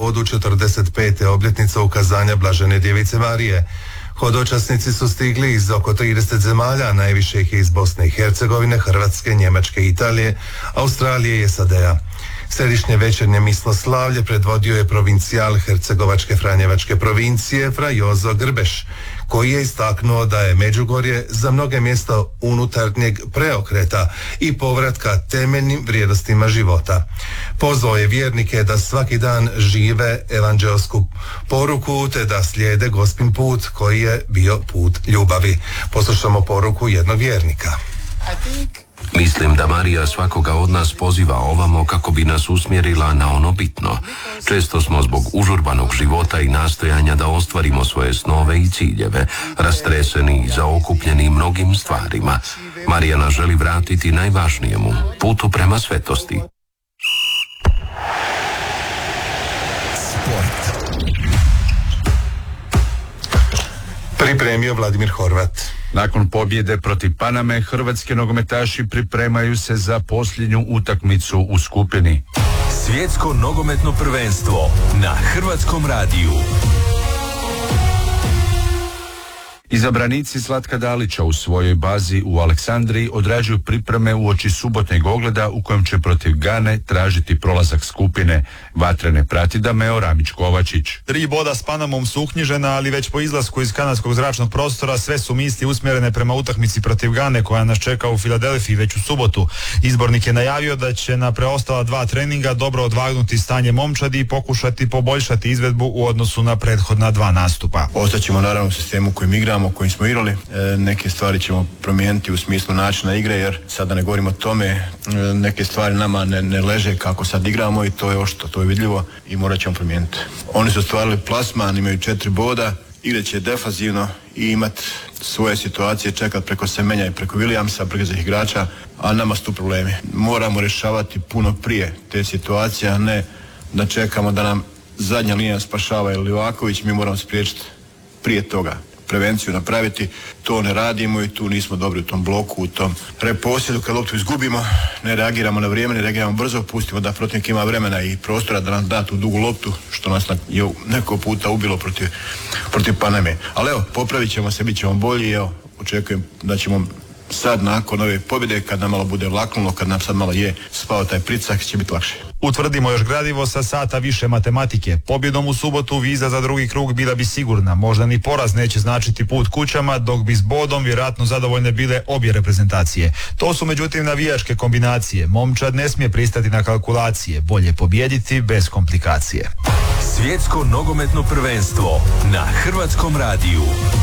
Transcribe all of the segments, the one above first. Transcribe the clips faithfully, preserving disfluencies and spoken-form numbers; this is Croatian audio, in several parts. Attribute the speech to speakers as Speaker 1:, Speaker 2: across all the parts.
Speaker 1: povodu četrdeset pete obljetnice ukazanja Blažene Djevice Marije. Hodočasnici su stigli iz oko trideset zemalja, najviše ih je iz Bosne i Hercegovine, Hrvatske, Njemačke, Italije, Australije i S A D-a. Središnje večernje misloslavlje predvodio je provincijal Hercegovačke Franjevačke provincije Fra Jozo Grbeš, koji je istaknuo da je Međugorje za mnoge mjesta unutarnjeg preokreta i povratka temeljnim vrijednostima života. Pozvao je vjernike da svaki dan žive evanđelsku poruku te da slijede Gospin put koji je bio put ljubavi. Poslušamo poruku jednog vjernika.
Speaker 2: Mislim da Marija svakoga od nas poziva ovamo kako bi nas usmjerila na ono bitno. Često smo zbog užurbanog života i nastojanja da ostvarimo svoje snove i ciljeve, rastreseni i zaokupljeni mnogim stvarima. Marija nas želi vratiti najvažnijemu, putu prema svetosti.
Speaker 1: Sport. Pripremio Vladimir Horvat.
Speaker 3: Nakon pobjede protiv Paname, hrvatski nogometaši pripremaju se za posljednju utakmicu u skupini.
Speaker 4: Svjetsko nogometno prvenstvo na Hrvatskom radiju.
Speaker 3: Izabranici Zlatka Dalića u svojoj bazi u Aleksandriji odrađuju pripreme uoči subotnjeg ogleda u kojem će protiv Gane tražiti prolazak skupine. Vatrene prati Dameo Ramić-Kovačić.
Speaker 5: Tri boda s Panamom su uknjižena, ali već po izlasku iz kanadskog zračnog prostora sve su misli usmjerene prema utakmici protiv Gane koja nas čeka u Filadelfiji već u subotu. Izbornik je najavio da će na preostala dva treninga dobro odvagnuti stanje momčadi i pokušati poboljšati izvedbu u odnosu na prethodna dva nastupa.
Speaker 6: Ostaćemo naravno u sistemu kojim igramo, o kojim smo igrali. E, neke stvari ćemo promijeniti u smislu načina igre, jer sada ne govorimo o tome, e, neke stvari nama ne, ne leže kako sad igramo i to je ošto, to je vidljivo i morat ćemo promijeniti. Oni su stvarili plasman, imaju četiri boda, igrat će defazivno i imat svoje situacije, čekat preko Semenja i preko Williamsa, brzih igrača, a nama su tu problemi. Moramo rješavati puno prije te situacije, a ne da čekamo da nam zadnja linija spašava ili Livaković, mi moramo spriječiti prije toga. Prevenciju napraviti, to ne radimo i tu nismo dobri u tom bloku, u tom reposjedu. Kad loptu izgubimo, ne reagiramo na vrijeme, ne reagiramo brzo, pustimo da protivnik ima vremena i prostora da nam da tu dugu loptu, što nas je neko puta ubilo protiv, protiv Paname. Ali evo, popravit ćemo se, bit ćemo bolji i evo, očekujem da ćemo sad nakon ove pobjede, kad nam malo bude laknulo, kad nam sad malo je spao taj pricak, će biti lakše.
Speaker 5: Utvrdimo još gradivo sa sata više matematike. Pobjedom u subotu viza za drugi krug bila bi sigurna. Možda ni poraz neće značiti put kućama, dok bi s bodom vjerojatno zadovoljne bile obje reprezentacije. To su međutim navijačke kombinacije. Momčad ne smije pristati na kalkulacije. Bolje pobijediti bez komplikacije.
Speaker 4: Svjetsko nogometno prvenstvo na Hrvatskom radiju.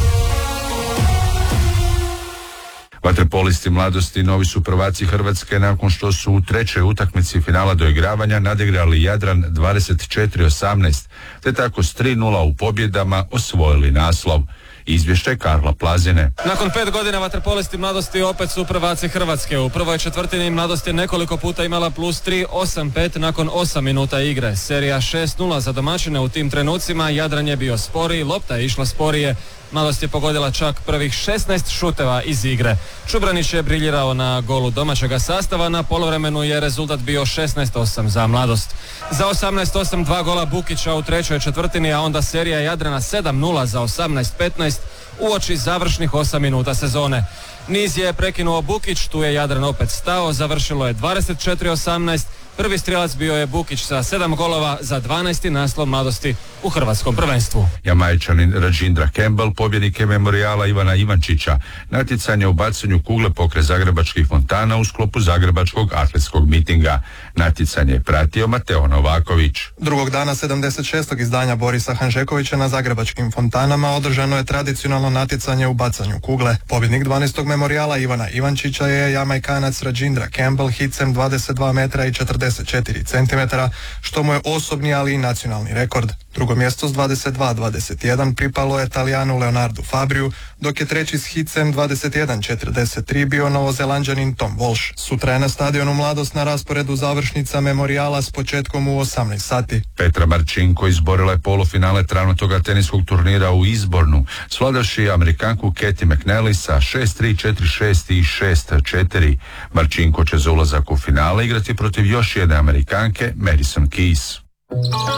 Speaker 3: Vaterpolisti mladosti novi su prvaci Hrvatske nakon što su u trećoj utakmici finala doigravanja nadigrali Jadran dvadeset četiri osamnaest, te tako s tri nula u pobjedama osvojili naslov. Izvješće Karla Plazine.
Speaker 7: Nakon pet godina vaterpolisti mladosti opet su prvaci Hrvatske. U prvoj četvrtini mladost je nekoliko puta imala plus tri osam pet nakon osam minuta igre. Serija šest nula za domaćine u tim trenucima. Jadran je bio sporiji, lopta je išla sporije. Mladost je pogodila čak prvih šesnaest šuteva iz igre. Čubranić je briljirao na golu domaćega sastava, na poluvremenu je rezultat bio šesnaest osam za mladost. Za osamnaest osam dva gola Bukića u trećoj četvrtini, a onda serija Jadrana sedam nula za osamnaest petnaest uoči završnih osam minuta sezone. Niz je prekinuo Bukić, tu je Jadran opet stao, završilo je dvadeset četiri osamnaest. Prvi strijelac bio je Bukić sa sedam golova za dvanaesti naslov mladosti u hrvatskom prvenstvu.
Speaker 3: Jamajčanin Rajindra Campbell, pobjednik je memorijala Ivana Ivančića, natjecanje u bacanju kugle pokraj zagrebačkih fontana u sklopu zagrebačkog atletskog mitinga. Natjecanje je pratio Mateo Novaković.
Speaker 8: Drugog dana sedamdeset šestog izdanja Borisa Hanžekovića na zagrebačkim fontanama održano je tradicionalno natjecanje u bacanju kugle. Pobjednik dvanaestog memorijala Ivana Ivančića je Jamajkanac Rajindra Campbell hicem dvadeset dva metra i četrdeset četiri centimetara, što mu je osobni, ali i nacionalni rekord. Drugo mjesto s dvadeset dva dvadeset jedan pripalo je Talijanu Leonardu Fabriju, dok je treći s hicem dvadeset jedan četrdeset tri bio Novozelanđanin Tom Walsh. Sutra je na stadionu Mladost na rasporedu završnica memorijala s početkom u osamnaest sati.
Speaker 3: Petra Marčinko izborila je polufinale travnatoga teniskog turnira u Izbornu, svladavši Amerikanku Katie McNally sa šest tri, četiri šest i šest četiri. Marčinko će za ulazak u finale igrati protiv još jedne Amerikanke, Madison Keys.